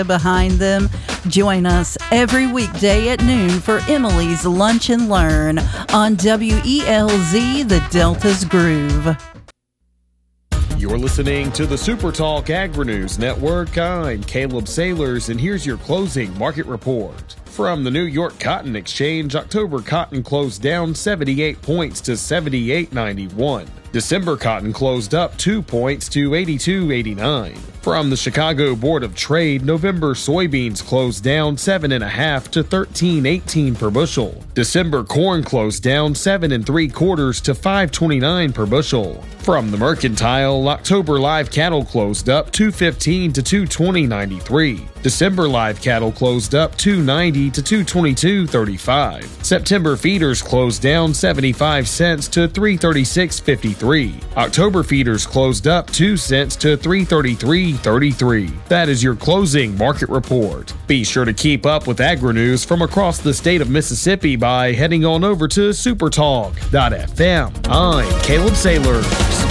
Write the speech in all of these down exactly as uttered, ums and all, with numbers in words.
behind them. Join us every weekday at noon for Emily's Lunch and Learn on W E L Z, the Delta's Groove. You're listening to the Super Talk Agri-News Network. I'm Caleb Sailors, and here's your closing market report. From the New York Cotton Exchange, October cotton closed down seventy-eight points to seventy-eight ninety-one. December cotton closed up two points to eighty-two eighty-nine. From the Chicago Board of Trade, November soybeans closed down seven and a half to thirteen eighteen per bushel. December corn closed down seven and three quarters to five twenty-nine per bushel. From the Mercantile, October live cattle closed up two fifteen to two twenty ninety-three. December live cattle closed up two ninety to two twenty-two thirty-five. September feeders closed down seventy-five cents to three thirty-six fifty-three. October feeders closed up two cents to three thirty-three thirty-three. That is your closing market report. Be sure to keep up with agri-news from across the state of Mississippi by heading on over to supertalk dot f m. I'm Caleb Sailors.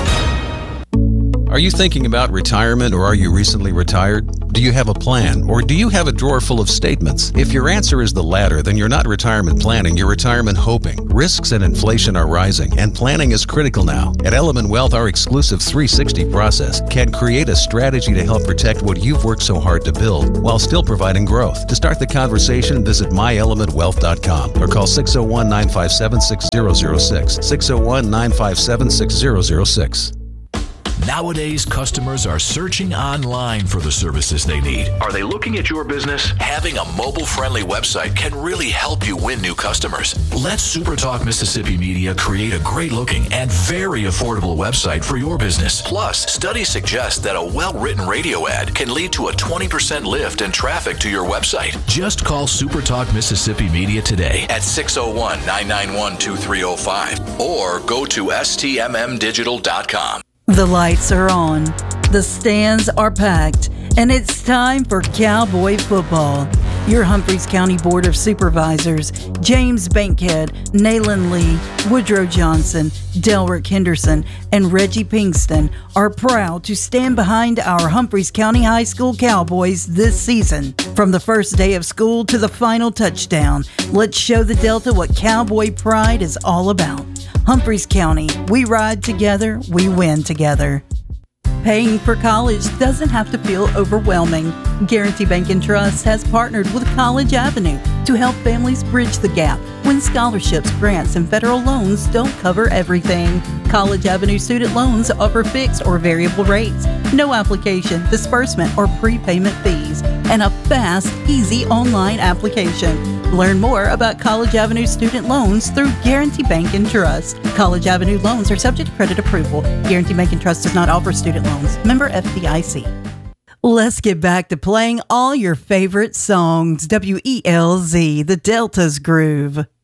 Are you thinking about retirement, or are you recently retired? Do you have a plan, or do you have a drawer full of statements? If your answer is the latter, then you're not retirement planning, you're retirement hoping. Risks and inflation are rising, and planning is critical now. At Element Wealth, our exclusive three sixty process can create a strategy to help protect what you've worked so hard to build while still providing growth. To start the conversation, visit my element wealth dot com or call six oh one, nine five seven, six oh oh six, six oh one, nine five seven, six oh oh six. Nowadays, customers are searching online for the services they need. Are they looking at your business? Having a mobile-friendly website can really help you win new customers. Let SuperTalk Mississippi Media create a great-looking and very affordable website for your business. Plus, studies suggest that a well-written radio ad can lead to a twenty percent lift in traffic to your website. Just call SuperTalk Mississippi Media today at six oh one, nine nine one, two three oh five or go to S T M M digital dot com. The lights are on, the stands are packed, and it's time for Cowboy football. Your Humphreys County Board of Supervisors, James Bankhead, Nayland Lee, Woodrow Johnson, Delrick Henderson, and Reggie Pinkston are proud to stand behind our Humphreys County High School Cowboys this season. From the first day of school to the final touchdown, let's show the Delta what Cowboy pride is all about. Humphreys County, we ride together, we win together. Paying for college doesn't have to feel overwhelming. Guarantee Bank and Trust has partnered with College Avenue to help families bridge the gap when scholarships, grants, and federal loans don't cover everything. College Avenue student loans offer fixed or variable rates, no application, disbursement, or prepayment fees, and a fast, easy online application. Learn more about College Avenue student loans through Guarantee Bank and Trust. College Avenue loans are subject to credit approval. Guarantee Bank and Trust does not offer student loans. Member F D I C. Let's get back to playing all your favorite songs. W E L Z, the Delta's Groove.